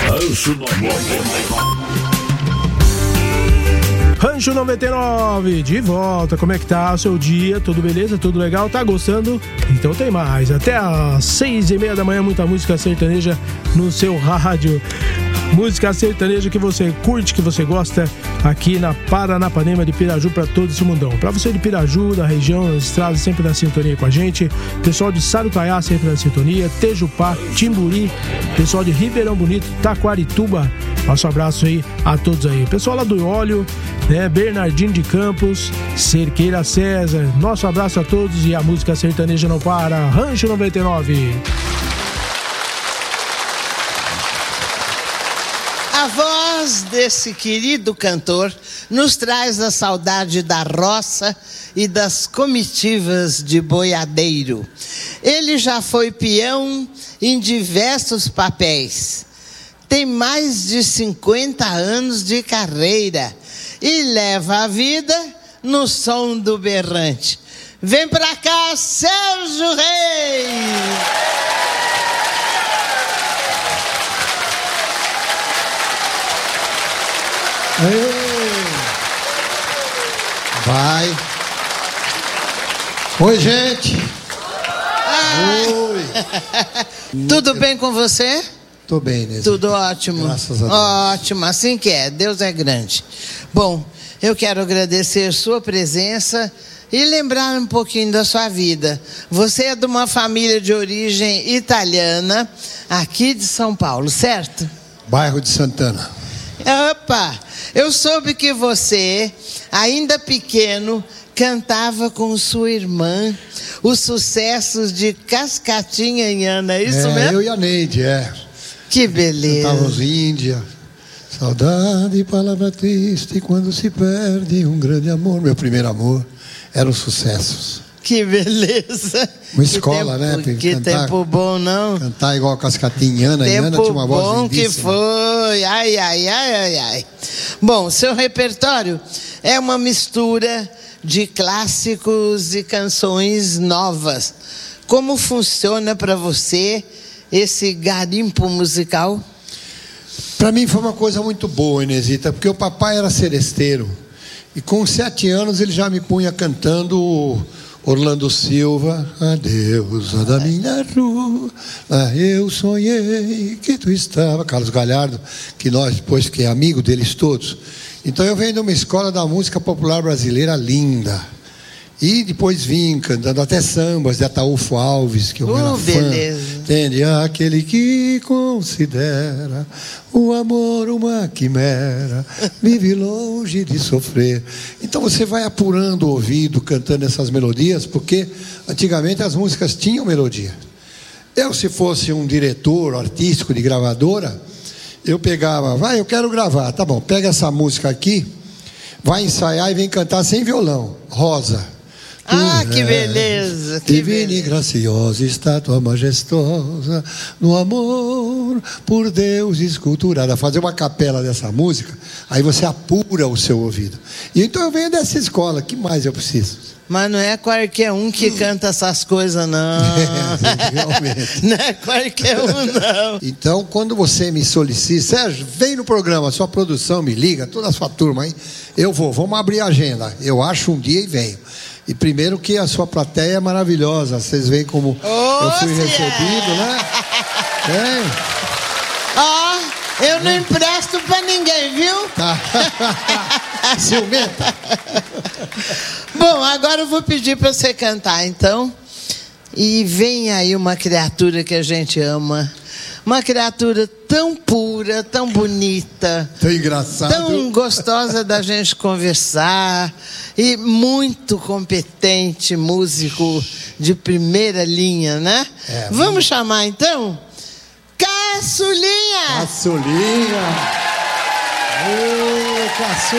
Rancho 99. Rancho 99, de volta. Como é que tá o seu dia? Tudo beleza? Tudo legal? Tá gostando? Então tem mais. Até às 6:30 da manhã, muita música sertaneja no seu rádio. Música sertaneja que você curte, que você gosta, aqui na Paranapanema de Piraju, pra todo esse mundão. Pra você de Piraju, da região, das estradas, sempre na sintonia com a gente. Pessoal de Sarutaiá, sempre na sintonia. Tejupá, Timburi, pessoal de Ribeirão Bonito, Taquarituba. Nosso abraço aí a todos aí. Pessoal lá do Óleo, né? Bernardino de Campos, Cerqueira César. Nosso abraço a todos e a música sertaneja não para. Rancho 99. A voz desse querido cantor nos traz a saudade da roça e das comitivas de boiadeiro. Ele já foi peão em diversos papéis. Tem mais de 50 anos de carreira e leva a vida no som do berrante. Vem pra cá, Sérgio Reis! Vai. Oi, gente. Oi. Tudo bem com você? Tô bem, Inês. Tudo ótimo. Graças a Deus. Ótimo, assim que é. Deus é grande. Bom, eu quero agradecer sua presença e lembrar um pouquinho da sua vida. Você é de uma família de origem italiana, aqui de São Paulo, certo? Bairro de Santana. Opa! Eu soube que você, ainda pequeno, cantava com sua irmã os sucessos de Cascatinha Ana, é isso mesmo? Eu e a Neide, Que beleza. Cantávamos Índia. Saudade, palavra triste, quando se perde um grande amor. Meu primeiro amor eram sucessos. Que beleza. Uma escola, tempo, né? Que cantar, tempo bom, não? Cantar igual Cascatinha Ana. Tempo Ana tinha uma voz bom lindíssima. que foi. Ai, ai, ai, ai, ai. Bom, seu repertório é uma mistura de clássicos e canções novas. Como funciona para você esse garimpo musical? Para mim foi uma coisa muito boa, Inesita, porque o papai era seresteiro. E com 7 anos ele já me punha cantando Orlando Silva, adeus, a da minha rua, eu sonhei que tu estava. Carlos Galhardo, que nós depois, que é amigo deles todos. Então eu venho de uma escola da música popular brasileira linda. E depois vim cantando até sambas de Ataúfo Alves, que eu era fã. Beleza. Entende? Aquele que considera o amor uma quimera, vive longe de sofrer. Então você vai apurando o ouvido, cantando essas melodias, porque antigamente as músicas tinham melodia. Eu, se fosse um diretor artístico de gravadora, eu pegava, eu quero gravar, tá bom, pega essa música aqui, vai ensaiar e vem cantar sem violão, Rosa. Ah, que beleza! Divina e graciosa, estátua majestosa, no amor por Deus esculturada. Fazer uma capela dessa música, aí você apura o seu ouvido. E então eu venho dessa escola, que mais eu preciso? Mas não é qualquer um que canta essas coisas, não. Realmente. Não é qualquer um, não. Então, quando você me solicita, Sérgio, vem no programa, sua produção me liga, toda a sua turma aí, eu vou, vamos abrir a agenda. Eu acho um dia e venho. E primeiro que a sua plateia é maravilhosa. Vocês veem como eu fui recebido, né? Eu não empresto pra ninguém, viu? Tá. Ciumenta. Bom, agora eu vou pedir pra você cantar, então. E vem aí uma criatura que a gente ama. Uma criatura tão pura, tão bonita, tão engraçada, tão gostosa da gente conversar e muito competente, músico de primeira linha, né? Vamos chamar então? Caçulinha! Caçulinha! Ô, Caçulinha!